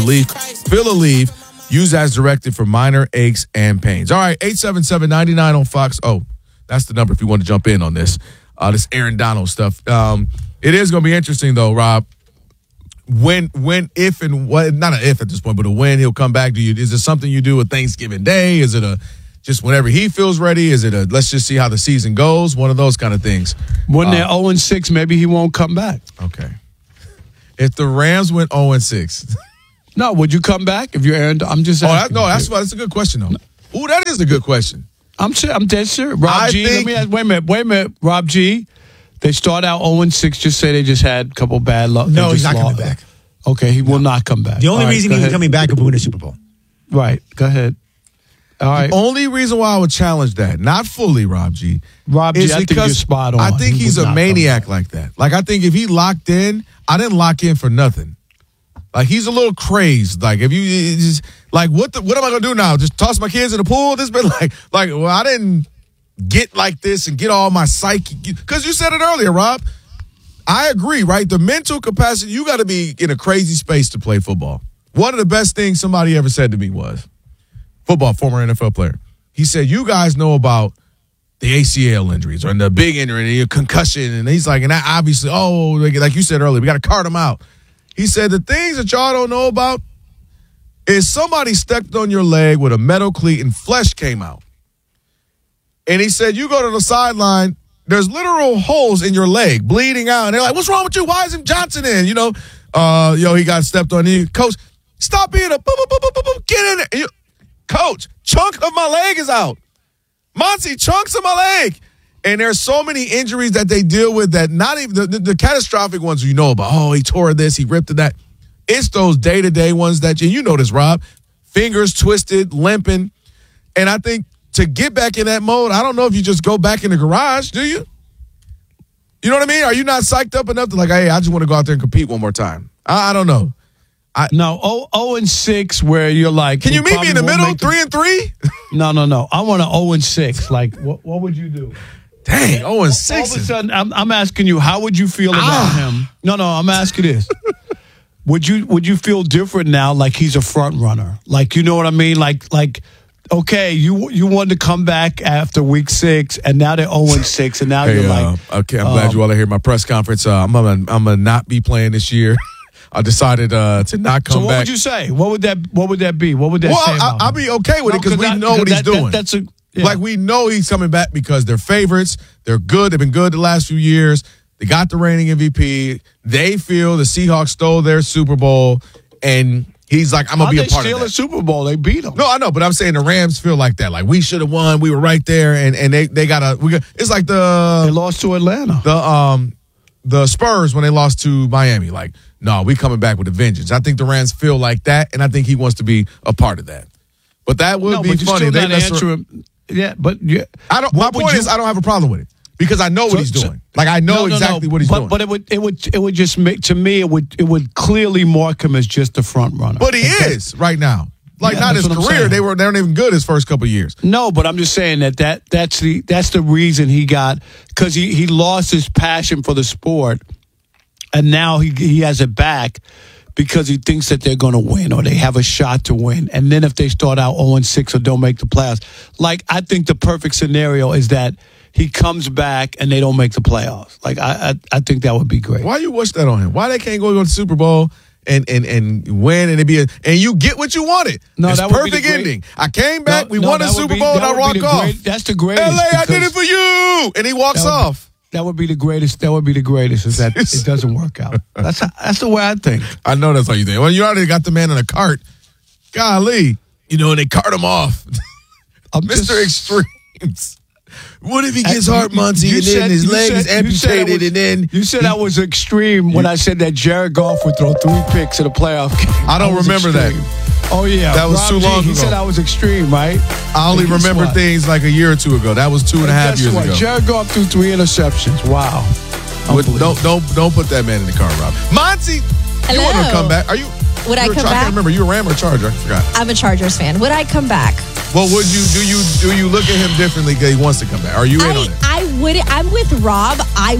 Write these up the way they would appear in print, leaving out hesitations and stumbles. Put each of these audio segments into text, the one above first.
Leave. Feel a leave. Use as directed for minor aches and pains. All right, 877-99 on Fox. Oh, that's the number if you want to jump in on this. This Aaron Donald stuff. It is going to be interesting, though, Rob. When, if, and what, not an if at this point, but a when he'll come back to you. Is it something you do with Thanksgiving Day? Is it just whenever he feels ready? Is it let's just see how the season goes? One of those kind of things. When they're 0-6, maybe he won't come back. Okay. If the Rams went 0-6. No, would you come back if you're Aaron? I'm just asking. That's a good question, though. Ooh, that is a good question. I'm dead sure. Rob G, let me ask, wait a minute. Rob G, they start out 0-6, just say they just had a couple bad luck. No, he's not coming back. Okay, he will not come back. The only reason he's coming back is to win a Super Bowl. Right, go ahead. All right. The only reason why I would challenge that, not fully, Rob G. I think you're spot on. I think he's a maniac like that. Like, I think if he locked in, I didn't lock in for nothing. Like, he's a little crazed. Like, if you just, like, what am I going to do now? Just toss my kids in the pool? This been well, I didn't get like this and get all my psyche. Because you said it earlier, Rob. I agree, right? The mental capacity, you got to be in a crazy space to play football. One of the best things somebody ever said to me was, former NFL player, he said, you guys know about the ACL injuries or the big injury and your concussion. And he's like, and that obviously, like you said earlier, we got to cart them out. He said, the things that y'all don't know about is somebody stepped on your leg with a metal cleat and flesh came out. And he said, you go to the sideline, there's literal holes in your leg, bleeding out. And they're like, what's wrong with you? Why isn't Johnson in? He got stepped on. Coach, stop being get in there. Coach, chunk of my leg is out. Monty, chunks of my leg. And there's so many injuries that they deal with that not even the catastrophic ones you know about. Oh, he tore this, he ripped that. It's those day-to-day ones that you know this, Rob. Fingers twisted, limping. And I think to get back in that mode, I don't know if you just go back in the garage, do you? You know what I mean? Are you not psyched up enough to hey, I just want to go out there and compete one more time? I don't know. No, 0-6 where you're like. Can you meet me in the middle? 3-3? No. I want 0-6. Like, what would you do? Dang, 0-6. All of a sudden, I'm asking you, how would you feel about him? No, I'm asking this. Would you feel different now, like he's a front runner? Like, you know what I mean? Like, okay, you wanted to come back after week 6, and now they're 0-6, and now you're like. Okay, I'm glad you all are here. My press conference. I'm gonna not be playing this year. I decided to not come back. So what would you say? What would that be? What would that say about I'll be okay with it because we know what he's doing. Like, we know he's coming back because they're favorites. They're good. They've been good the last few years. They got the reigning MVP. They feel the Seahawks stole their Super Bowl, and he's like, I'm going to be a part of that. They steal a Super Bowl. They beat them. No, I know, but I'm saying the Rams feel like that. Like, we should have won. We were right there, and they got it's like They lost to Atlanta. The Spurs when they lost to Miami. Like, no, we coming back with a vengeance. I think the Rams feel like that, and I think he wants to be a part of that. But that would be funny. They answer him. Yeah, but my point is, I don't have a problem with it because I know what he's doing. Like, I know exactly what he's doing. But it would just make, to me, it would clearly mark him as just the front runner. But he is right now. Like, not his career. They weren't even good his first couple of years. No, but I'm just saying that's the reason he got, because he lost his passion for the sport, and now he has it back. Because he thinks that they're going to win or they have a shot to win. And then if they start out 0-6 or don't make the playoffs, like, I think the perfect scenario is that he comes back and they don't make the playoffs. Like, I think that would be great. Why you wish that on him? Why they can't go to the Super Bowl and win and and you get what you wanted? No, it's that perfect ending. I came back, we won the Super Bowl, and I walk off. That's the greatest. LA, I did it for you, and he walks off. That would be the greatest. Is that it doesn't work out. That's the way I think. I know that's how you think. Well, you already got the man in a cart. Golly, and they cart him off. Mr. Extremes. What if he gets heart, Monty, and then his leg is amputated, and then... You said I was extreme when I said that Jared Goff would throw 3 picks in a playoff game. I don't remember that. Oh, yeah. That was Rob too long ago. He said I was extreme, right? I only remember things like a year or two ago. That was 2.5 years ago. Jared Goff threw 3 interceptions. Wow. Don't put that man in the car, Rob. Monty, you want to come back? Would I come back? I can't remember. You a Ram or a Charger? I forgot. I'm a Chargers fan. Would I come back? Well, do you look at him differently because he wants to come back? Are you in on it? I'm with Rob.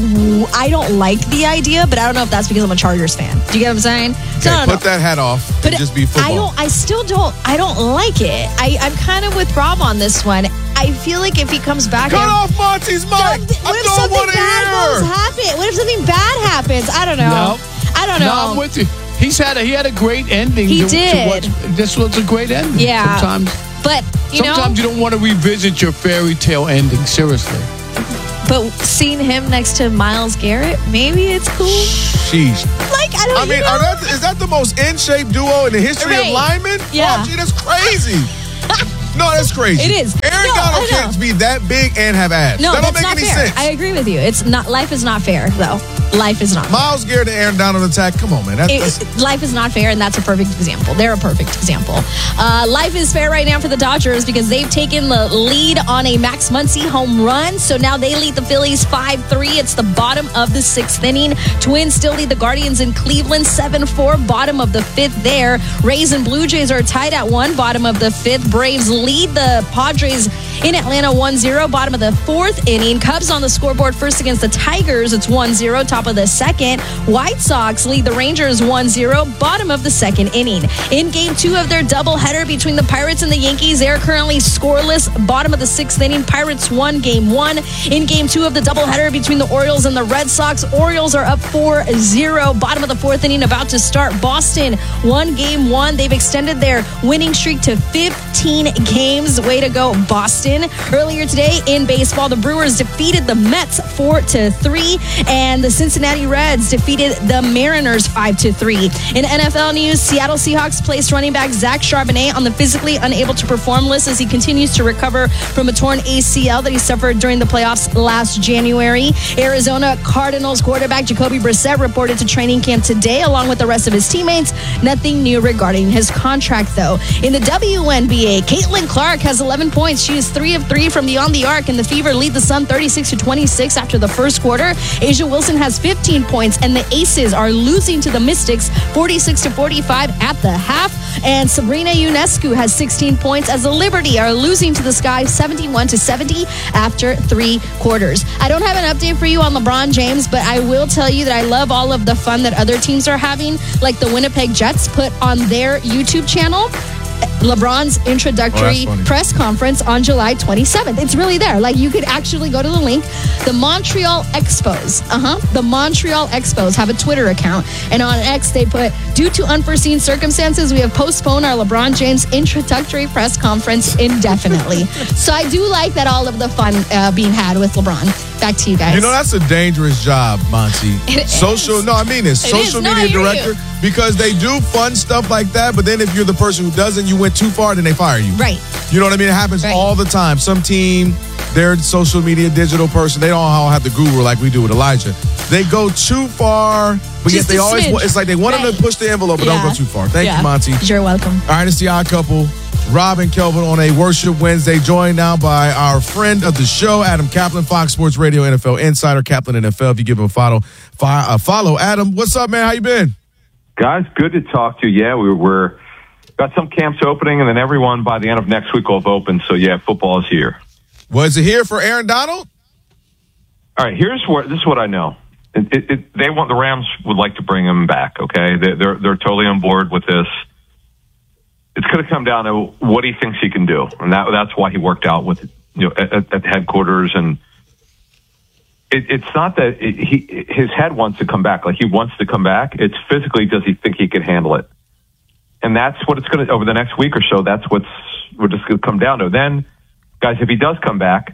I don't like the idea, but I don't know if that's because I'm a Chargers fan. Do you get what I'm saying? So Okay, put that hat off and just be football. I don't like it. I'm kind of with Rob on this one. I feel like if he comes back, Cut off Monty's mic. What if something bad happens? What if something bad happens? I don't know. I don't know. No, I'm with you. He had a great ending. He did. This was a great ending. Yeah. Sometimes you don't want to revisit your fairy tale ending. Seriously. But seeing him next to Myles Garrett, maybe it's cool. Sheesh. Like, I don't know. Is that the most in-shape duo in the history of linemen? Yeah. Oh, gee, that's crazy. No, that's crazy. It is. Aaron Donald can't be that big and have abs. No, that don't that's make not any fair. sense. I agree with you. It's not. Life is not fair, though. Life is not fair. Myles Garrett and Aaron Donald attack. Come on, man. Life is not fair, and that's a perfect example. They're a perfect example. Life is fair right now for the Dodgers because they've taken the lead on a Max Muncy home run. So now they lead the Phillies 5-3. It's the bottom of the 6th inning. Twins still lead the Guardians in Cleveland 7-4. Bottom of the 5th there. Rays and Blue Jays are tied at 1. Bottom of the 5th. Braves lead the Padres in Atlanta 1-0. Bottom of the 4th inning. Cubs on the scoreboard first against the Tigers. It's 1-0. Top of the 2nd. White Sox lead the Rangers 1-0. Bottom of the 2nd inning. In game 2 of their doubleheader between the Pirates and the Yankees, they're currently scoreless. Bottom of the 6th inning. Pirates won game 1. In game 2 of the doubleheader between the Orioles and the Red Sox, Orioles are up 4-0. Bottom of the 4th inning about to start. Boston won game 1. They've extended their winning streak to 15 games. Way to go, Boston. Earlier today in baseball, the Brewers defeated the Mets 4-3, and the Cincinnati Reds defeated the Mariners 5-3. In NFL news, Seattle Seahawks placed running back Zach Charbonnet on the physically unable to perform list as he continues to recover from a torn ACL that he suffered during the playoffs last January. Arizona Cardinals quarterback Jacoby Brissett reported to training camp today along with the rest of his teammates. Nothing new regarding his contract, though. In the WNBA, Caitlin Clark has 11 points. She is 3 of 3 from beyond the arc, and the Fever lead the Sun 36-26 after the first quarter. Asia Wilson has 15 points, and the Aces are losing to the Mystics 46-45 at the half. And Sabrina Ionescu has 16 points as the Liberty are losing to the Sky 71-70 after 3 quarters. I don't have an update for you on LeBron James, but I will tell you that I love all of the fun that other teams are having, like the Winnipeg Jets put on their YouTube channel LeBron's introductory press conference on July 27th. It's really there. Like, you could actually go to the link. The Montreal Expos. The Montreal Expos have a Twitter account. And on X, they put, due to unforeseen circumstances, we have postponed our LeBron James introductory press conference indefinitely. So I do like that all of the fun being had with LeBron. Back to you guys. You know, that's a dangerous job, Monty. Social media director, because they do fun stuff like that, but then if you're the person who doesn't, you went too far, then they fire you. Right. You know what I mean? It happens all the time. Some team, they're a social media digital person. They don't all have the guru like we do with Elijah. They go too far, but yet they always, it's like they want them to push the envelope, but don't go too far. Thank you, Monty. You're welcome. All right, it's the Odd Couple. Rob and Kelvin on a Worship Wednesday, joined now by our friend of the show, Adam Kaplan, Fox Sports Radio NFL Insider, Kaplan NFL. If you give him a follow. Adam, what's up, man? How you been? Guys, good to talk to you. Yeah, we're got some camps opening, and then everyone by the end of next week will have opened. So, yeah, football is here. Was it here for Aaron Donald? All right, this is what I know. They want the Rams would like to bring him back, okay? They're totally on board with this. It's going to come down to what he thinks he can do, and that's why he worked out with at headquarters. And it's not that his head wants to come back, like he wants to come back. It's physically, does he think he can handle it? And that's what it's going to over the next week or so. That's we're just going to come down to. Then, guys, if he does come back,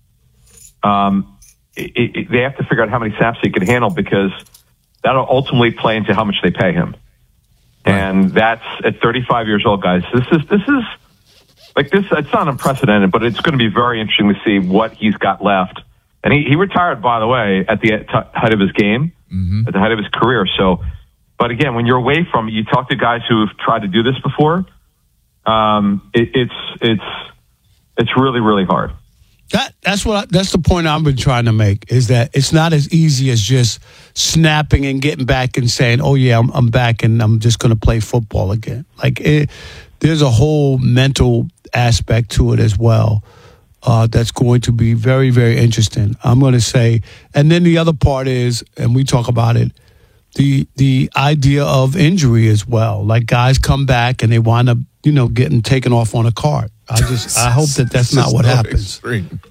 they have to figure out how many snaps he can handle, because that'll ultimately play into how much they pay him. And that's at 35 years old, guys. This is like this. It's not unprecedented, but it's going to be very interesting to see what he's got left. And he retired, by the way, at the height of his game, at the height of his career. So, but again, when you're away from, you talk to guys who have tried to do this before. It's really, really hard. That's the point I've been trying to make, is that it's not as easy as just snapping and getting back and saying, "Oh yeah, I'm back and I'm just going to play football again." Like there's a whole mental aspect to it as well. That's going to be very, very interesting. I'm going to say, and then the other part is, and we talk about it, the idea of injury as well. Like guys come back and they wind up, getting taken off on a cart. I hope that's not what happens. Extreme.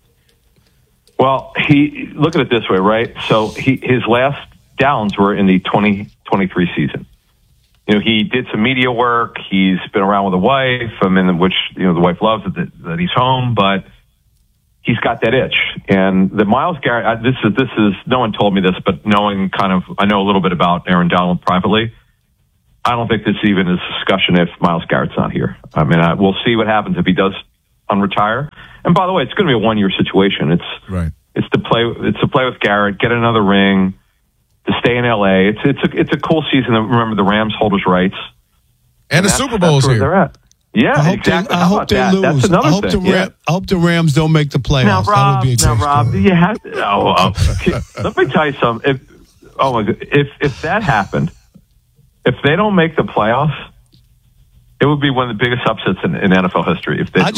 Well, look at it this way, right? So his last downs were in the 2023 season. He did some media work. He's been around with a wife, which the wife loves that he's home, but he's got that itch. And the Myles Garrett, this is no one told me this, but knowing I know a little bit about Aaron Donald privately. I don't think this even is a discussion if Myles Garrett's not here. I mean, we'll see what happens if he does unretire. And by the way, it's going to be a 1-year situation. It's to play with Garrett, get another ring, to stay in LA. It's a cool season. Remember, the Rams hold his rights, and the Super Bowl's here. They're at. Yeah, exactly. I hope they lose. That's another thing. I hope the Rams don't make the playoffs. Now, Rob, you have to. Let me tell you something. If that happened, if they don't make the playoffs, it would be one of the biggest upsets in NFL history. I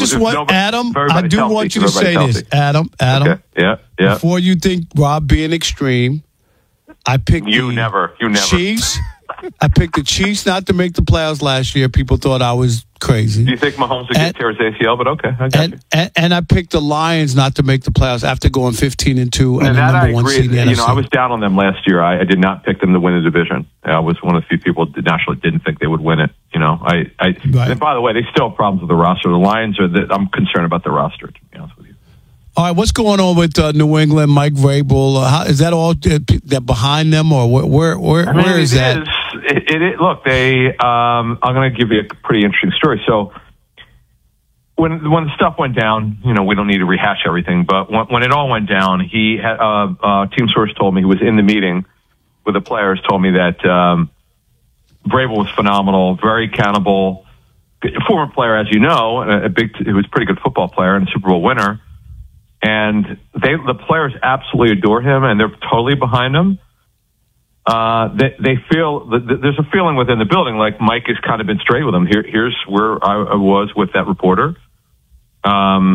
do want you to say this, Adam. Okay. Yeah. Before you think Rob being extreme, I picked you never Chiefs. I picked the Chiefs not to make the playoffs last year. People thought I was crazy. Do you think Mahomes would tear his ACL? But okay, I got you. And I picked the Lions not to make the playoffs after going 15-2 and the number one seed in the NFC. I was down on them last year. I did not pick them to win the division. I was one of the few people that nationally didn't think they would win it. Right. And by the way, they still have problems with the roster. The Lions I'm concerned about the roster, to be honest with you. All right, what's going on with New England, Mike Vrabel? Is that all that behind them, or where is that? Look, I'm going to give you a pretty interesting story. So when the stuff went down, we don't need to rehash everything, but when it all went down, he had team source told me, he was in the meeting with the players, told me that Vrabel was phenomenal, very accountable, former player, as you know, he was a pretty good football player and a Super Bowl winner. And the players absolutely adore him, and they're totally behind him. They feel there's a feeling within the building like Mike has kind of been straight with him. Here's where I was with that reporter. So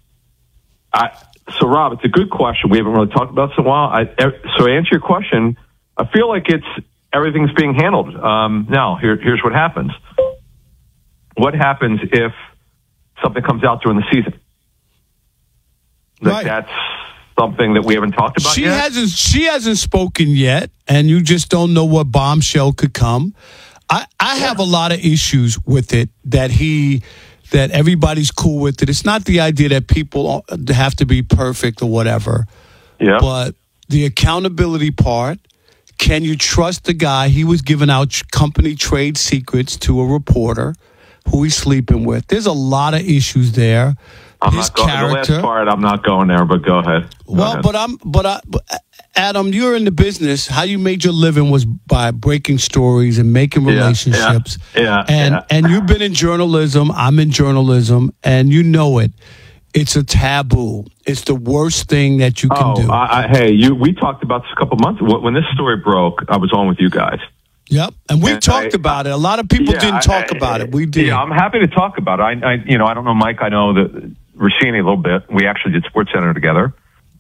Rob, it's a good question. We haven't really talked about this in a while. So to answer your question, I feel like everything's being handled. Now, here's what happens. What happens if something comes out during the season? Right. That's something that we haven't talked about yet. She hasn't spoken yet, and you just don't know what bombshell could come. I have a lot of issues with it that everybody's cool with it. It's not the idea that people have to be perfect or whatever. Yeah. But the accountability part, can you trust the guy? He was giving out company trade secrets to a reporter who he's sleeping with. There's a lot of issues there. His character. The last part, I'm not going there, but go ahead. But Adam, you're in the business. How you made your living was by breaking stories and making relationships. And you've been in journalism. I'm in journalism, and you know it. It's a taboo. It's the worst thing that you can do. We talked about this a couple months ago. When this story broke, I was on with you guys. Yep, and we talked about it. A lot of people didn't talk about it. We did. Yeah, I'm happy to talk about it. I don't know Mike. I know that Rossini a little bit. We actually did SportsCenter together.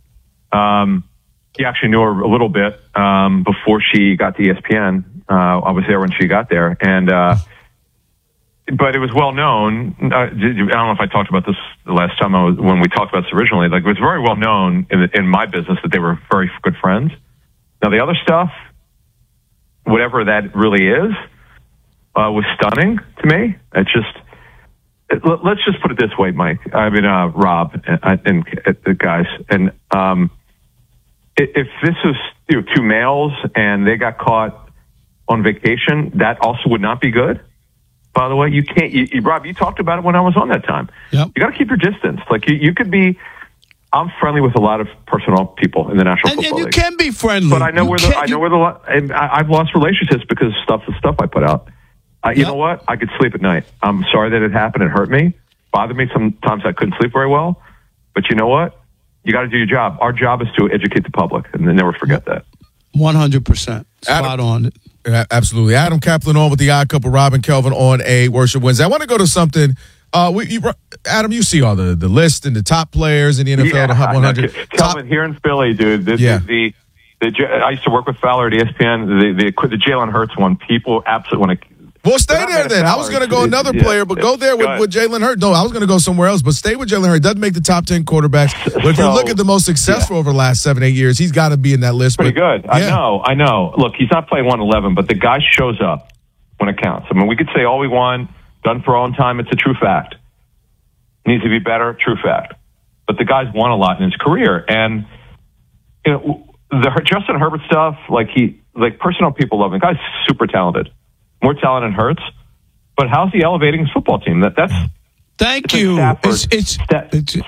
He actually knew her a little bit before she got to ESPN. I was there when she got there, and but it was well known. I don't know if I talked about this the last time when we talked about this originally. Like, it was very well known in my business that they were very good friends. Now, the other stuff, whatever that really is, was stunning to me. It's just. Let's just put it this way, Mike. I mean, Rob and the guys. And if this was two males and they got caught on vacation, that also would not be good. By the way, you can't. Rob, you talked about it when I was on that time. Yep. You got to keep your distance. Like you could be. I'm friendly with a lot of personnel people in the National Football League. And you can be friendly, but I know I've lost relationships because of the stuff I put out. You know what? I could sleep at night. I'm sorry that it happened. It hurt me. Bothered me. Sometimes I couldn't sleep very well. But you know what? You got to do your job. Our job is to educate the public, and then never forget that. 100%. Spot on. Absolutely. Adam Kaplan on with the Odd Couple, Robin Kelvin on a Worship Wednesday. I want to go to something. Adam, you see all the list and the top players in the NFL, the Hot 100. Kelvin, here in Philly, dude. I used to work with Fowler at ESPN. The Jalen Hurts one, people absolutely want to. Well, stay there then. I was going to go another player, but go there with Jalen Hurts. No, I was going to go somewhere else, but stay with Jalen Hurts. Doesn't make the top 10 quarterbacks. But if you look at the most successful over the last 7-8 years, he's got to be in that list. Pretty good. Yeah. I know. Look, he's not playing 111, but the guy shows up when it counts. I mean, we could say all we want, done for all in time. It's a true fact. Needs to be better, true fact. But the guy's won a lot in his career. And, you know, the Justin Herbert stuff, personal people love him. The guy's super talented. More talent than Hurts, but how's he elevating his football team? That's thank you. Stafford